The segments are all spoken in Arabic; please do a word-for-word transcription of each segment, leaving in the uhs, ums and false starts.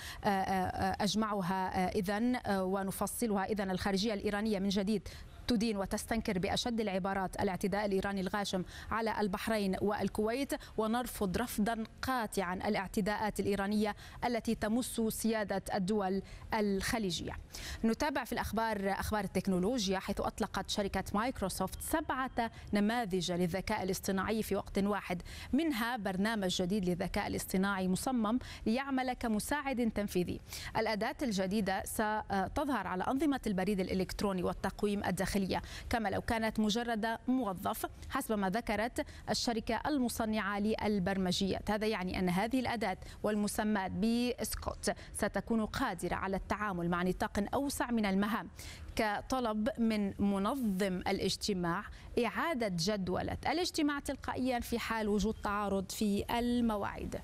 أجمعها إذن ونفصلها. إذن الخارجية الإيرانية من جديد تدين وتستنكر بأشد العبارات الاعتداء الإيراني الغاشم على البحرين والكويت، ونرفض رفضا قاطعا الاعتداءات الإيرانية التي تمس سيادة الدول الخليجية. نتابع في الأخبار أخبار التكنولوجيا، حيث أطلقت شركة مايكروسوفت سبعة نماذج للذكاء الاصطناعي في وقت واحد، منها برنامج جديد للذكاء الاصطناعي مصمم ليعمل كمساعد تنفيذي. الأداة الجديدة ستظهر على أنظمة البريد الإلكتروني والتقويم الداخلي كما لو كانت مجرد موظف، حسب ما ذكرت الشركة المصنعة للبرمجيات. هذا يعني أن هذه الأداة والمسمى بسكوت ستكون قادرة على التعامل مع نطاق أوسع من المهام، كطلب من منظم الاجتماع إعادة جدولة الاجتماع تلقائيا في حال وجود تعارض في المواعيد.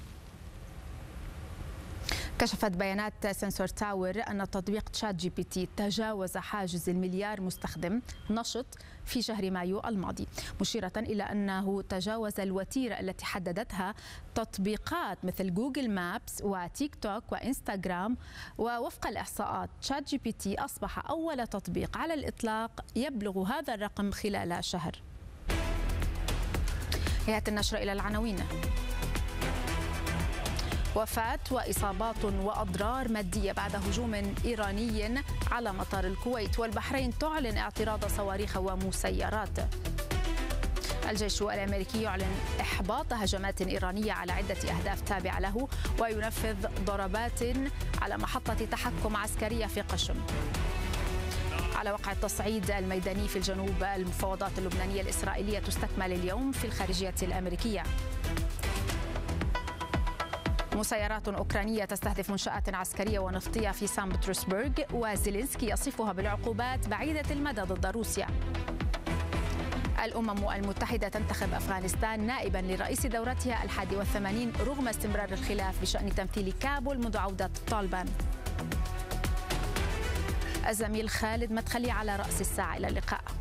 كشفت بيانات سنسور تاور أن تطبيق تشات جي بي تي تجاوز حاجز المليار مستخدم نشط في شهر مايو الماضي، مشيرة إلى أنه تجاوز الوتيرة التي حددتها تطبيقات مثل جوجل مابس وتيك توك وإنستغرام. ووفق الإحصاءات تشات جي بي تي أصبح أول تطبيق على الإطلاق يبلغ هذا الرقم خلال شهر. نهاية النشر إلى العناوين. وفاة وإصابات وأضرار مادية بعد هجوم إيراني على مطار الكويت، والبحرين تعلن اعتراض صواريخ ومسيرات. الجيش الأمريكي يعلن إحباط هجمات إيرانية على عدة أهداف تابعة له، وينفذ ضربات على محطة تحكم عسكرية في قشم. على وقع التصعيد الميداني في الجنوب، المفاوضات اللبنانية الإسرائيلية تستكمل اليوم في الخارجية الأمريكية. مسيرات أوكرانية تستهدف منشآت عسكرية ونفطية في سان بطرسبرغ، وزيلينسكي يصفها بالعقوبات بعيدة المدى ضد روسيا. الأمم المتحدة تنتخب أفغانستان نائبا لرئيس دورتها الحادي والثمانين رغم استمرار الخلاف بشأن تمثيل كابول منذ عودة طالبان. الزميل خالد مدخلي على رأس الساعة، إلى اللقاء.